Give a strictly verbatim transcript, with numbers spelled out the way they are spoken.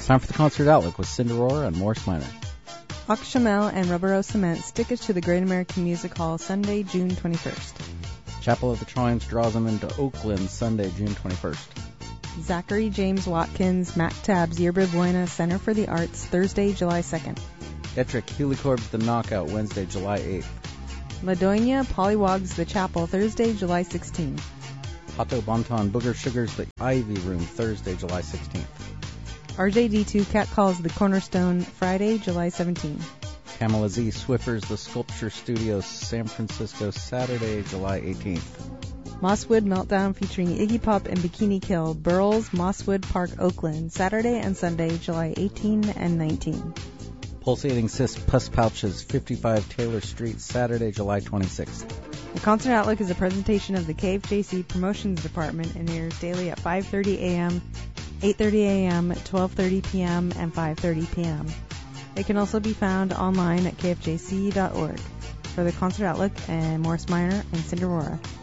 Time for the Concert Outlook with Cinderora and Morris Minor. Auchamel and Rubber Rose Cement stick us to the Great American Music Hall Sunday, June twenty-first. Chapel of the Troyans draws them into Oakland Sunday, June twenty-first. Zachary James Watkins, Mac Tabs, Yerba Buena Center for the Arts, Thursday, July second. Ettrick, Helicorb's The Knockout, Wednesday, July eighth. Ladonia, Pollywogs, The Chapel, Thursday, July sixteenth. Hato Bonton, Booger Sugars, The Ivy Room, Thursday, July sixteenth. R J D two, Cat Calls, The Cornerstone, Friday, July seventeenth. Pamela Z, Swiffers, The Sculpture Studios, San Francisco, Saturday, July eighteenth. Mosswood Meltdown featuring Iggy Pop and Bikini Kill, Burls, Mosswood Park, Oakland, Saturday and Sunday, July eighteenth and nineteenth. Pulsating Cyst Pus Pouches, fifty-five Taylor Street, Saturday, July twenty-sixth. The Concert Outlook is a presentation of the K F J C Promotions Department and airs daily at five thirty a.m., eight thirty a.m., twelve thirty p.m., and five thirty p.m. It can also be found online at k f j c dot org. For the Concert Outlook and Morris Minor and Cinderora.